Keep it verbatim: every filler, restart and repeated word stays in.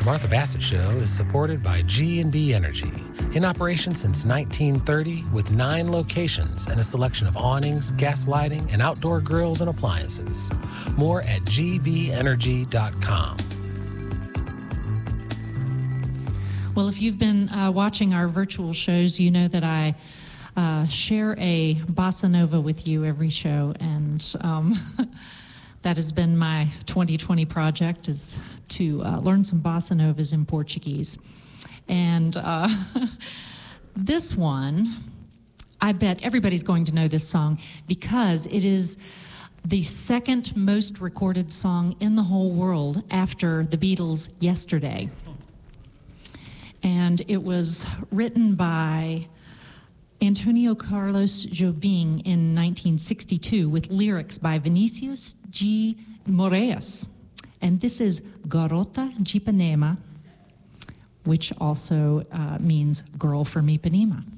Martha Bassett Show is supported by G and B Energy, in operation since nineteen thirty with nine locations and a selection of awnings, gas lighting, and outdoor grills and appliances. More at g b energy dot com. Well, if you've been uh, watching our virtual shows, you know that I uh, share a bossa nova with you every show, and um, that has been my twenty twenty project, is to uh, learn some bossa novas in Portuguese. And uh, this one, I bet everybody's going to know this song because it is the second most recorded song in the whole world after the Beatles' Yesterday. And it was written by Antonio Carlos Jobim in nineteen sixty-two with lyrics by Vinicius G. Moraes. And this is Garota de Ipanema, which also uh, means girl from Ipanema.